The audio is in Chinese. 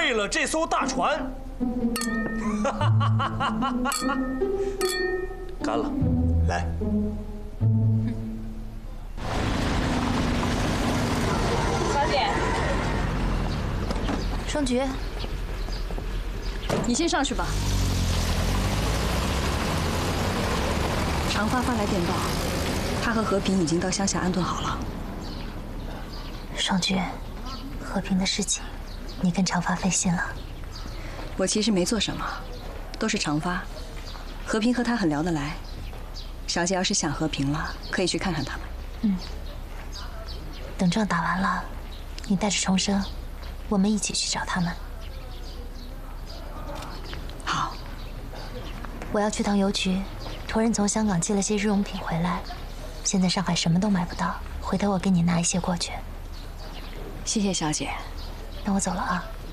为了这艘大船，干了！ 来， 小姐， 双菊， 你先上去吧。 长发发来电报，他和和平已经到乡下安顿好了。 双菊，和平的事情，你跟长发费心了。 我其实没做什么，都是长发。和平和他很聊得来，小姐要是想和平了，可以去看看他们。 嗯。等仗打完了，你带着重生，我们一起去找他们。 好。 我要去趟邮局，托人从香港寄了些日用品回来，现在上海什么都买不到，回头我给你拿一些过去。 谢谢小姐。 那我走了啊。